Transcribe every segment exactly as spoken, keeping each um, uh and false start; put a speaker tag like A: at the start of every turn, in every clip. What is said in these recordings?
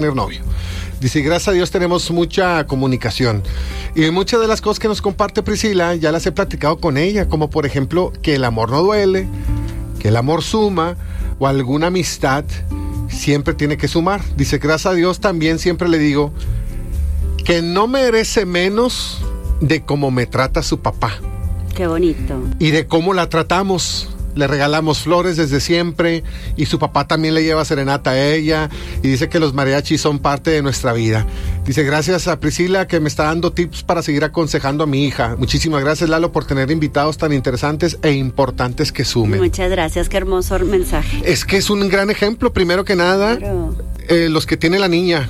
A: tener novio. Dice, gracias a Dios tenemos mucha comunicación. Y muchas de las cosas que nos comparte Priscila ya las he platicado con ella, como por ejemplo que el amor no duele, que el amor suma, o alguna amistad siempre tiene que sumar. Dice, gracias a Dios también siempre le digo que no merece menos de cómo me trata su papá.
B: Qué bonito.
A: Y de cómo la tratamos. Le regalamos flores desde siempre y su papá también le lleva serenata a ella y dice que los mariachis son parte de nuestra vida. Dice, gracias a Priscila que me está dando tips para seguir aconsejando a mi hija. Muchísimas gracias, Lalo, por tener invitados tan interesantes e importantes que sumen.
B: Muchas gracias, qué hermoso mensaje.
A: Es que es un gran ejemplo, primero que nada, claro. eh, los que tiene la niña,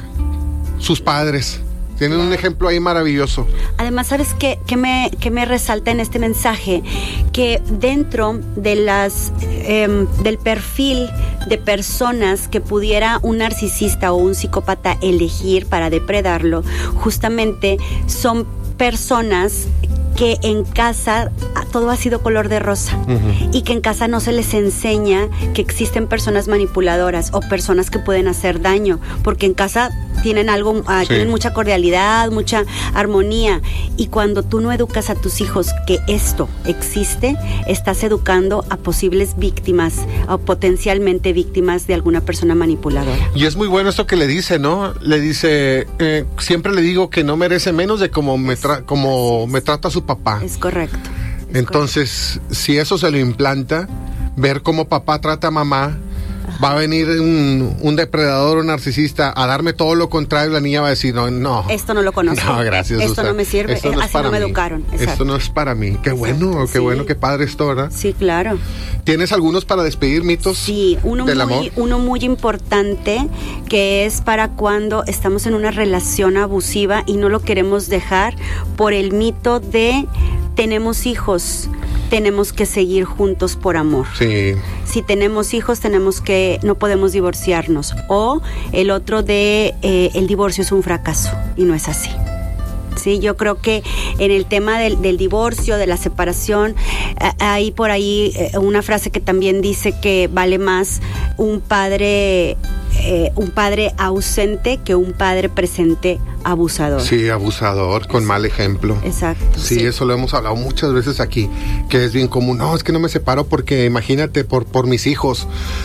A: sus padres. Tienen un ejemplo ahí maravilloso.
B: Además, ¿sabes qué, qué, me, qué me resalta en este mensaje? Que dentro de las eh, del perfil de personas que pudiera un narcisista o un psicópata elegir para depredarlo, justamente son personas que en casa todo ha sido color de rosa, uh-huh. y que en casa no se les enseña que existen personas manipuladoras o personas que pueden hacer daño, porque en casa tienen algo, uh, sí. tienen mucha cordialidad, mucha armonía, y cuando tú no educas a tus hijos que esto existe, estás educando a posibles víctimas o potencialmente víctimas de alguna persona manipuladora.
A: Y es muy bueno esto que le dice, ¿no? Le dice, eh, siempre le digo que no merece menos de como me, tra- como me trata su papá.
B: Es correcto. Es
A: Entonces,
B: correcto.
A: Si eso se lo implanta, ver cómo papá trata a mamá, va a venir un, un depredador o narcisista a darme todo lo contrario, la niña va a decir, no, no.
B: Esto no lo conozco.
A: No, gracias.
B: Esto
A: Susan.
B: no me sirve.
A: Esto no
B: Así no me
A: mí.
B: educaron. Exacto.
A: Esto no es para mí. Qué bueno,
B: Exacto.
A: qué
B: sí.
A: bueno, qué padre esto, ¿verdad?
B: Sí, claro.
A: ¿Tienes algunos para despedir mitos
B: sí, uno
A: del
B: muy,
A: amor?
B: Uno muy importante que es para cuando estamos en una relación abusiva y no lo queremos dejar por el mito de tenemos hijos, tenemos que seguir juntos por amor.
A: Sí.
B: Si tenemos hijos, tenemos que, no podemos divorciarnos. O el otro de eh, el divorcio es un fracaso y no es así. Sí, yo creo que en el tema del, del divorcio, de la separación, eh, hay por ahí eh, una frase que también dice que vale más un padre eh, un padre ausente que un padre presente abusador.
A: Sí, abusador, con sí. mal ejemplo.
B: Exacto.
A: Sí, sí, eso lo hemos hablado muchas veces aquí, que es bien común. No, es que no me separo porque imagínate, por, por mis hijos.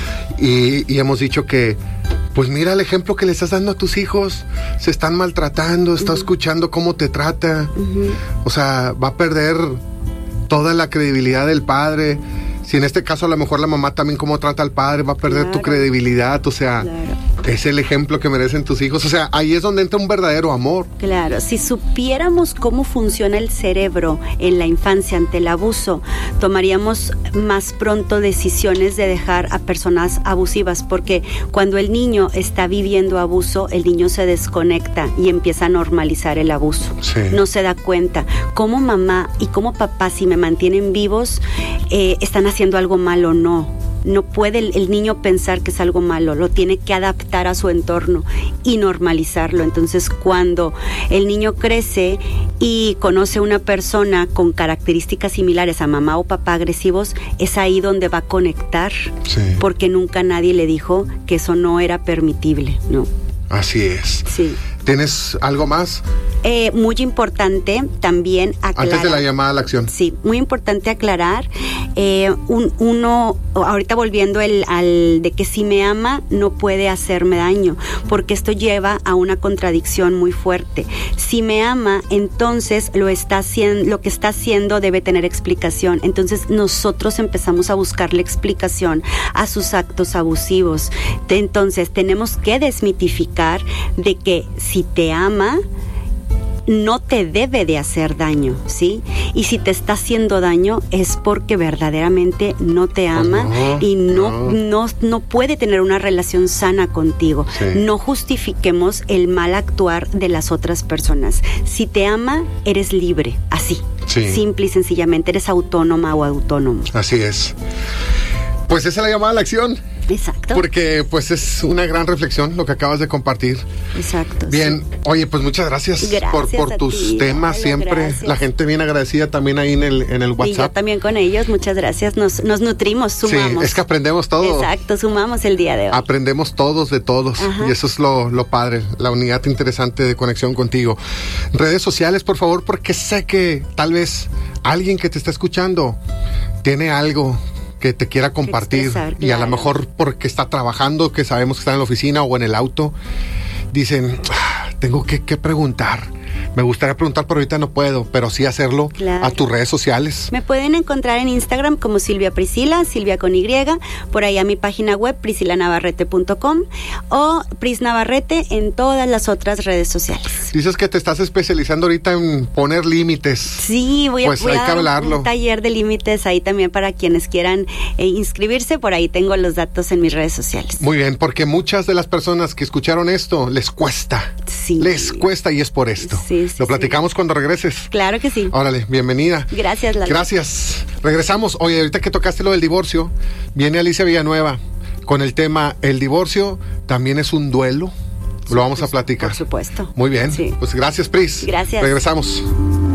A: Y, y hemos dicho que pues mira el ejemplo que le estás dando a tus hijos. Se están maltratando, está uh-huh. escuchando cómo te trata. Uh-huh. O sea, va a perder toda la credibilidad del padre. Si en este caso a lo mejor la mamá también cómo trata al padre, va a perder claro. tu credibilidad. O sea, claro. es el ejemplo que merecen tus hijos. O sea, ahí es donde entra un verdadero amor.
B: Claro, si supiéramos cómo funciona el cerebro en la infancia ante el abuso, tomaríamos más pronto decisiones de dejar a personas abusivas, porque cuando el niño está viviendo abuso, el niño se desconecta y empieza a normalizar el abuso.
A: Sí.
B: No se da cuenta. Como mamá y como papá, si me mantienen vivos, eh, están haciendo algo malo o no. No puede el, el niño pensar que es algo malo, lo tiene que adaptar a su entorno y normalizarlo. Entonces, cuando el niño crece y conoce a una persona con características similares a mamá o papá agresivos, es ahí donde va a conectar,
A: sí.
B: porque nunca nadie le dijo que eso no era permitible, ¿no?
A: Así es.
B: Sí.
A: ¿Tienes algo más?
B: Eh, muy importante también aclarar.
A: Antes de la llamada a la acción.
B: Sí, muy importante aclarar. Eh, un, uno, ahorita volviendo el, al de que si me ama no puede hacerme daño, porque esto lleva a una contradicción muy fuerte. Si me ama, entonces lo está haciendo, lo que está haciendo debe tener explicación. Entonces nosotros empezamos a buscarle explicación a sus actos abusivos. Entonces tenemos que desmitificar de que si te ama, no te debe de hacer daño, ¿sí? Y si te está haciendo daño es porque verdaderamente no te ama, pues no, y no, no. no no puede tener una relación sana contigo.
A: Sí.
B: No justifiquemos el mal actuar de las otras personas. Si te ama, eres libre, así.
A: Sí.
B: Simple y sencillamente, eres autónoma o autónomo.
A: Así es. Pues esa es la llamada a la acción.
B: Exacto.
A: Porque pues es una gran reflexión lo que acabas de compartir.
B: Exacto.
A: Bien, sí. Oye, pues muchas gracias,
B: gracias
A: por, por tus
B: ti,
A: temas. Hola, siempre gracias. La gente bien agradecida también ahí en el, en el WhatsApp.
B: Y yo también con ellos, muchas gracias. Nos, nos nutrimos, sumamos.
A: Sí, es que aprendemos todo.
B: Exacto, sumamos el día de hoy.
A: Aprendemos todos de todos. Ajá. Y eso es lo, lo padre, la unidad interesante de conexión contigo. Redes sociales, por favor, porque sé que tal vez alguien que te está escuchando tiene algo que te quiera compartir, expresar, claro. Y a lo mejor porque está trabajando, que sabemos que está en la oficina o en el auto, dicen, ah, tengo que, que preguntar. Me gustaría preguntar, pero ahorita no puedo, pero sí hacerlo, claro, a tus redes sociales.
B: Me pueden encontrar en Instagram como Silvia Priscila, Silvia con Y, por ahí a mi página web priscila navarrete punto com o Pris Navarrete en todas las otras redes sociales.
A: Dices que te estás especializando ahorita en poner límites.
B: Sí, voy a,
A: pues
B: voy
A: hay
B: a
A: que
B: dar
A: hablarlo.
B: Un taller de límites ahí también para quienes quieran eh, inscribirse, por ahí tengo los datos en mis redes sociales.
A: Muy bien, porque muchas de las personas que escucharon esto les cuesta.
B: Sí.
A: Les cuesta y es por esto.
B: Sí, sí,
A: Lo platicamos
B: sí.
A: cuando regreses.
B: Claro que sí.
A: Órale, bienvenida.
B: Gracias, Lalo.
A: Gracias. Regresamos. Oye, ahorita que tocaste lo del divorcio, viene Alicia Villanueva con el tema el divorcio también es un duelo. Sí, lo vamos
B: pues,
A: a platicar.
B: Por supuesto.
A: Muy bien.
B: Sí.
A: Pues gracias, Pris.
B: Gracias.
A: Regresamos.